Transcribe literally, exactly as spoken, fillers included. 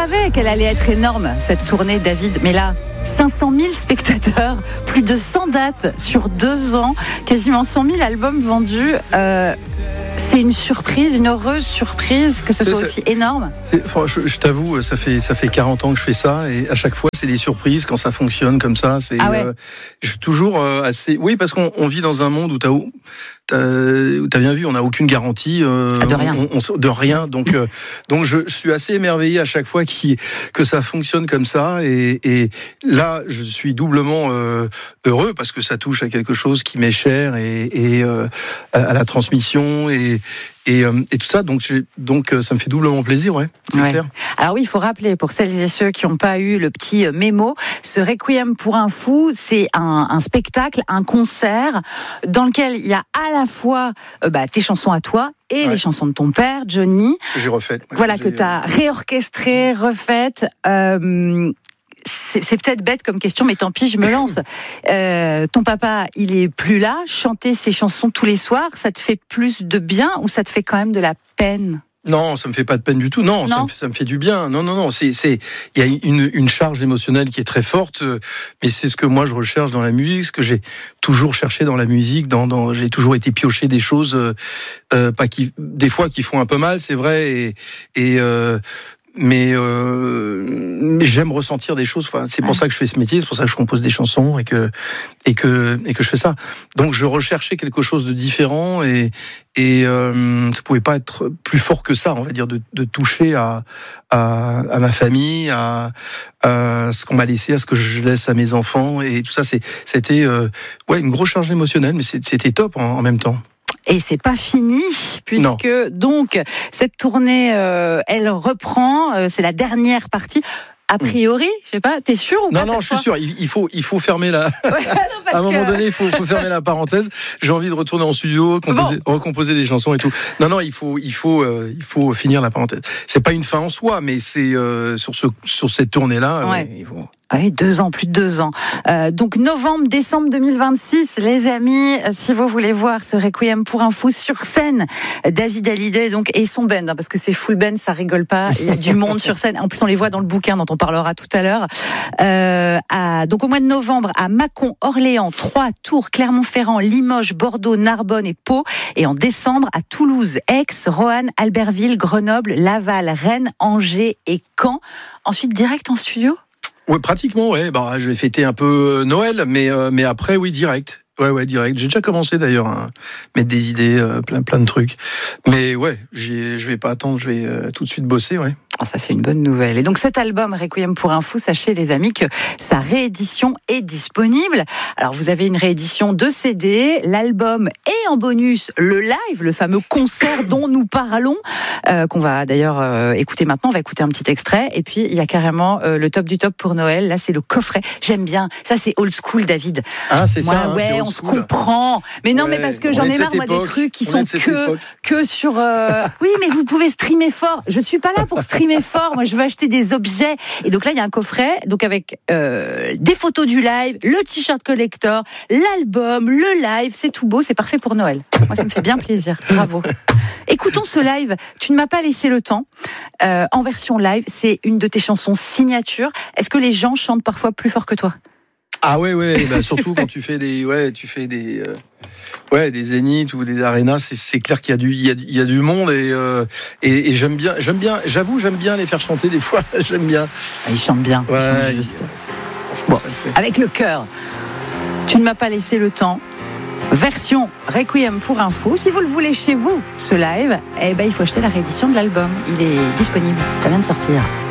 savait qu'elle allait être énorme, cette tournée, David. Mais là, cinq cent mille spectateurs, plus de cent dates sur deux ans, quasiment cent mille albums vendus. Euh, c'est une surprise, une heureuse surprise que ce soit aussi énorme. C'est, je, je t'avoue, ça fait, ça fait quarante ans que je fais ça et à chaque fois, c'est des surprises quand ça fonctionne comme ça. C'est, ah ouais. euh, je suis toujours euh, assez... Oui, parce qu'on on vit dans un monde où t'as... T'as, t'as bien vu, on n'a aucune garantie euh, ah, de rien. On, on, de rien. Donc, euh, donc je, je suis assez émerveillé à chaque fois qui, que ça fonctionne comme ça. Et, et là, je suis doublement euh, heureux parce que ça touche à quelque chose qui m'est cher et, et euh, à, à la transmission et, et, euh, et tout ça. Donc, j'ai, donc, ça me fait doublement plaisir, ouais. C'est ouais. clair. Alors oui, il faut rappeler pour celles et ceux qui n'ont pas eu le petit mémo, ce Requiem pour un fou, c'est un, un spectacle, un concert dans lequel il y a à la fois euh, bah, tes chansons à toi et ouais. les chansons de ton père, Johnny. Que j'ai refaites. Ouais, voilà, que, que tu as réorchestrées, refaites. Euh, c'est, c'est peut-être bête comme question, mais tant pis, je me lance. Euh, ton papa, il est plus là. Chanter ses chansons tous les soirs, ça te fait plus de bien ou ça te fait quand même de la peine ? Non, ça me fait pas de peine du tout. Non, non. Ça, me, ça me fait du bien. Non, non, non. C'est, c'est, il y a une, une charge émotionnelle qui est très forte, mais c'est ce que moi je recherche dans la musique, ce que j'ai toujours cherché dans la musique. Dans, dans j'ai toujours été pioché des choses, euh, pas qui, des fois qui font un peu mal, c'est vrai, et, et euh, mais, euh, mais j'aime ressentir des choses. Enfin, c'est pour ouais. ça que je fais ce métier, c'est pour ça que je compose des chansons et que et que et que je fais ça. Donc, je recherchais quelque chose de différent et et euh, ça pouvait pas être plus fort que ça, on va dire, de, de toucher à, à à ma famille, à à ce qu'on m'a laissé, à ce que je laisse à mes enfants et tout ça. C'est c'était euh, ouais une grosse charge émotionnelle, mais c'était top en, en même temps. Et c'est pas fini, puisque non. donc cette tournée, euh, elle reprend. Euh, c'est la dernière partie. A priori, je sais pas, t'es sûr ou non, pas? Non, non, je suis sûr. Il, il faut, il faut fermer la. Ouais, non, parce à un moment que... donné, il faut, faut fermer la parenthèse. J'ai envie de retourner en studio, composer, bon. recomposer des chansons et tout. Non, non, il faut, il faut, euh, il faut finir la parenthèse. C'est pas une fin en soi, mais c'est euh, sur ce, sur cette tournée-là. Ouais. Ouais, il faut... Oui, deux ans, plus de deux ans. Euh, donc novembre, décembre deux mille vingt-six, les amis, si vous voulez voir ce Requiem pour un fou sur scène, David Hallyday donc et son band, hein, parce que c'est full band, ça rigole pas. Il y a du monde sur scène. En plus, on les voit dans le bouquin dont on parlera tout à l'heure. Euh, à, donc au mois de novembre, à Mâcon, Orléans, Troyes, Tours, Clermont-Ferrand, Limoges, Bordeaux, Narbonne et Pau. Et en décembre, à Toulouse, Aix, Roanne, Albertville, Grenoble, Laval, Rennes, Angers et Caen. Ensuite, direct en studio. Ouais, pratiquement, ouais. Bah, je vais fêter un peu Noël, mais euh, mais après, oui, direct. Ouais, ouais, direct. J'ai déjà commencé d'ailleurs à mettre des idées, euh, plein, plein de trucs. Mais ouais, j'ai, je vais pas attendre, je vais euh, tout de suite bosser, ouais. Ah, ça, c'est une bonne nouvelle. Et donc, cet album, Requiem pour un fou, sachez, les amis, que sa réédition est disponible. Alors, vous avez une réédition de C D, l'album et en bonus, le live, le fameux concert dont nous parlons, euh, qu'on va d'ailleurs euh, écouter maintenant. On va écouter un petit extrait. Et puis, il y a carrément euh, le top du top pour Noël. Là, c'est le coffret. J'aime bien. Ça, c'est old school, David. Ah, c'est moi, ça. Ouais, hein, c'est on se comprend. Mais non, ouais, mais parce que j'en ai marre, moi, des trucs qui sont que, que sur... Euh... Oui, mais vous pouvez streamer fort. Je suis pas là pour streamer fort, moi je veux acheter des objets et donc là il y a un coffret donc avec euh, des photos du live, le t-shirt collector, l'album, le live, c'est tout beau, c'est parfait pour Noël. Moi ça me fait bien plaisir, bravo. Écoutons ce live, tu ne m'as pas laissé le temps, euh, en version live, c'est une de tes chansons signature. Est-ce que les gens chantent parfois plus fort que toi? Ah ouais ouais, bah, surtout quand tu fais des ouais tu fais des euh, ouais des zéniths ou des arénas, c'est, c'est clair qu'il y a du il y a, il y a du monde et, euh, et et j'aime bien j'aime bien j'avoue j'aime bien les faire chanter des fois. J'aime bien. Ah, ils chantent bien. Ouais, ils chantent juste. Franchement bon, ça le fait. Avec le cœur. Tu ne m'as pas laissé le temps. Version Requiem pour un fou. Si vous le voulez chez vous, ce live, eh ben il faut acheter la réédition de l'album. Il est disponible. Ça vient de sortir.